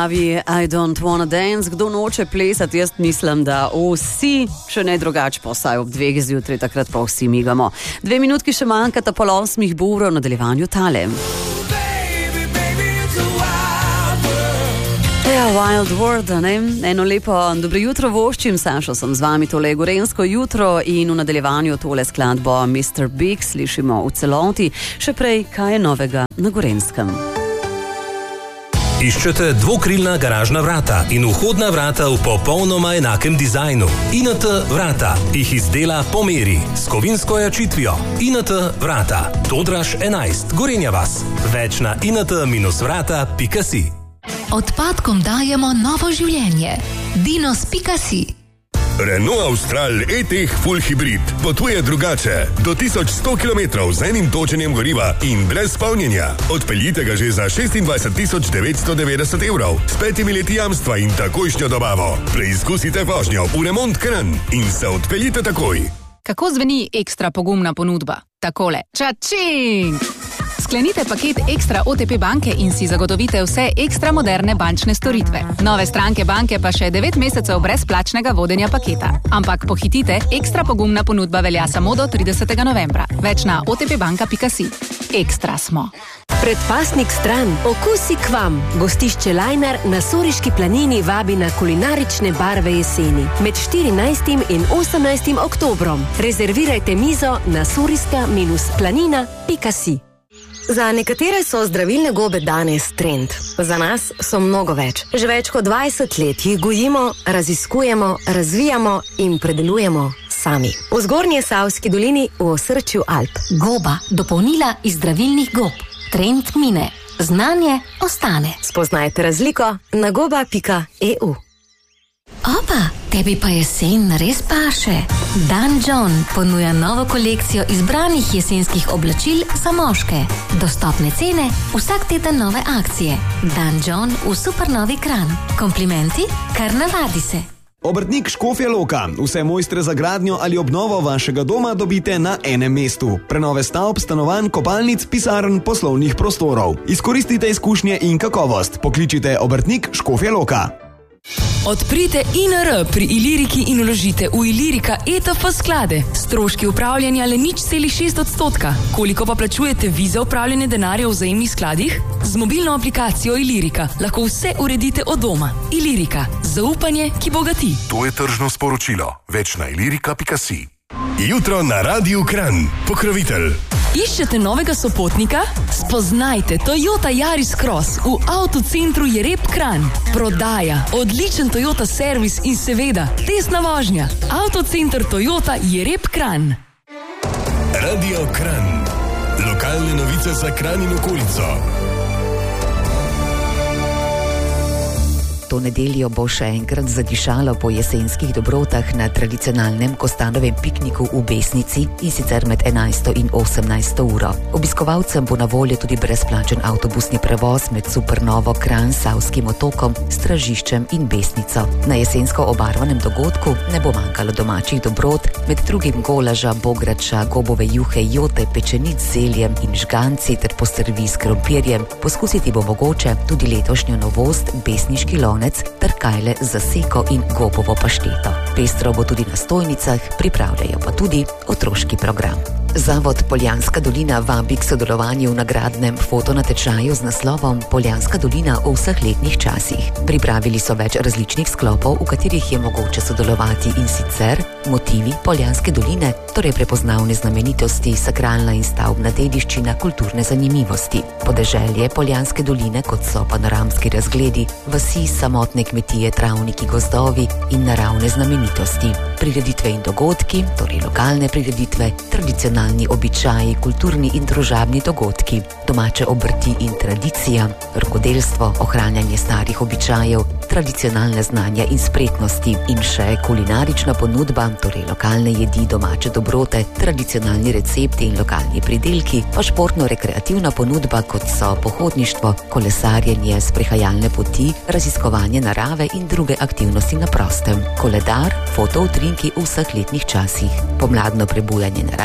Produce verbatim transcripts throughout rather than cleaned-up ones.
I don't wanna dance, kdo noče plesati, jaz mislim, da vsi, če ne drugače, pa vsaj ob dveh zjutraj, takrat pa vsi migamo. Dve minutki še manjkata pol osmih, bo uro v nadaljevanju tale. Ja, Wild World, ne? Eno lepo dobro jutro voščim, Sašo sem z vami, tole je gorensko jutro in v nadaljevanju tole skladbo mister Big slišimo v celoti, še prej, kaj je novega na Gorenskem. Iščete dvokrilna garažna vrata in vhodna vrata v popolnoma enakem dizajnu. I N T vrata jih izdela po meri s kovinsko jačitvijo. I N T vrata, Todraž enajst, Gorenja vas. Več na i n t vrata pika si. Odpadkom dajemo novo življenje. Dinos pika si. Renault Austral E-Tech Full Hybrid potuje drugače. Do tisoč sto kilometrov z enim točenjem goriva in brez polnjenja. Odpeljite ga že za šestindvajset tisoč devetsto devetdeset evrov s petimi leti jamstva in takojšnjo dobavo. Preizkusite vožnjo v Remont Kranj in se odpeljite takoj. Kako zveni ekstra pogumna ponudba? Takole. Čačing! Sklenite paket Ekstra O T P banke in si zagotovite vse ekstra moderne bančne storitve. Nove stranke banke pa še devet mesecev brezplačnega vodenja paketa. Ampak pohitite, ekstra pogumna ponudba velja samo do tridesetega novembra. Več na o t p banka pika si. Ekstra smo. Predpasnik stran, okusi k vam. Gostišče Lajnar na Soriški planini vabi na kulinarične barve jeseni. Med štirinajstim in osemnajstim oktobrom. Rezervirajte mizo na soriska planina pika si. Za nekatere so zdravilne gobe danes trend. Za nas so mnogo več. Že več kot dvajset let jih gojimo, raziskujemo, razvijamo in predelujemo sami. V Zgornje Savski dolini v osrčju Alp. Goba, dopolnila iz zdravilnih gob. Trend mine, znanje ostane. Spoznajte razliko na goba pika e u. Opa, tebi pa jesen res paše. Dan John ponuja novo kolekcijo izbranih jesenskih oblačil za moške. Dostopne cene, vsak teden nove akcije. Dan John v supernovi Kranj. Komplimenti, kar navadi se. Obrtnik Škofja Loka. Vse mojstre za gradnjo ali obnovo vašega doma dobite na enem mestu. Prenove stavb, stanovanj, kopalnic, pisarn, poslovnih prostorov. Izkoristite izkušnje in kakovost. Pokličite Obrtnik Škofja Loka. Odprite I N R pri Iliriki in vložite v Ilirika E T F sklade. Stroški upravljanja le nič celih šest odstotka. Koliko pa plačujete vi za upravljanje denarja v vzajemnih skladih? Z mobilno aplikacijo Ilirika lahko vse uredite od doma. Ilirika. Zaupanje, ki bogati. To je tržno sporočilo. Več na ilirika pika si. Jutro na Radiu Kranj. Pokrovitelj. Iščete novega sopotnika? Spoznajte Toyota Yaris Cross v avtocentru Jereb Kranj. Prodaja, odličen Toyota servis in seveda testna vožnja. Avtocenter Toyota Jereb Kranj. Radio Kranj. Lokalne novice za Kranj in okolico. To nedeljo bo še enkrat zadišalo po jesenskih dobrotah na tradicionalnem kostanovem pikniku v Besnici in sicer med enajsto in osemnajsto uro. Obiskovalcem bo na voljo tudi brezplačen avtobusni prevoz med Supernovo, Kranj, Savskim otokom, Stražiščem in Besnico. Na jesensko obarvanem dogodku ne bo manjkalo domačih dobrot, med drugim golaža, bograča, gobove juhe, jote, pečenic z zeljem in žganci ter postrvi s krompirjem. Poskusiti bo mogoče tudi letošnjo novost, besniški lonec ter kajle za seko in gobovo pašteto. Pestro bo tudi na stojnicah, pripravljajo pa tudi otroški program. Zavod Poljanska dolina vabi k sodelovanju v nagradnem fotonatečaju z naslovom Poljanska dolina v vseh letnih časih. Pripravili so več različnih sklopov, v katerih je mogoče sodelovati in sicer motivi Poljanske doline, torej prepoznavne znamenitosti, sakralna in stavbna dediščina, kulturne zanimivosti. Podeželje Poljanske doline, kot so panoramski razgledi, vasi, samotne kmetije, travniki, gozdovi in naravne znamenitosti. Prireditve in dogodki, torej lokalne prireditve, tradicionalni običaji, kulturni in družabni dogodki, domače obrti in tradicija, rokodelstvo, ohranjanje starih običajev, tradicionalne znanja in spretnosti in še kulinarična ponudba, torej lokalne jedi, domače dobrote, tradicionalni recepti in lokalni pridelki, pa športno-rekreativna ponudba, kot so pohodništvo, kolesarjenje, sprehajalne poti, raziskovanje narave in druge aktivnosti na prostem, koledar, fotoutrinki v vseh letnih časih, pomladno prebujanje narave,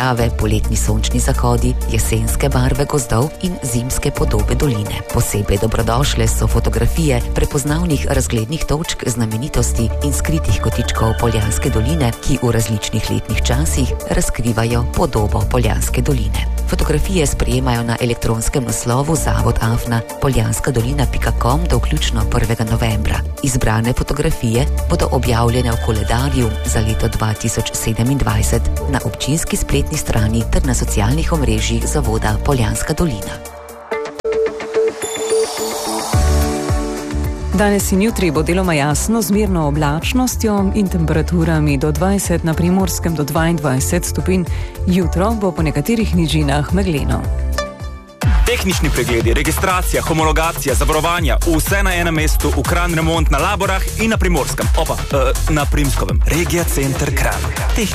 poletni sončni zahodi, jesenske barve gozdov in zimske podobe doline. Posebej dobrodošle so fotografije prepoznavnih razglednih točk, znamenitosti in skritih kotičkov Poljanske doline, ki v različnih letnih časih razkrivajo podobo Poljanske doline. Fotografije sprejemajo na elektronskem naslovu zavod afna poljanskadolina pika com do vključno prvega novembra. Izbrane fotografije bodo objavljene v koledarju za leto dva tisoč sedemindvajset na občinski spletni strani ter na socialnih omrežjih zavoda Poljanska dolina. Danes in jutri bo deloma jasno z mirno oblačnostjo in temperaturami do dvajset, na Primorskem do dvaindvajset stopinj. Jutro bo po nekaterih nižinah megleno. Tehnični pregledi, registracija, homologacija, zavarovanja, vse na enem mestu, v Kranj remont na Laborah in na Primorskem. Opa, uh, na Primskovem. Regija Center Kranj. Tehnični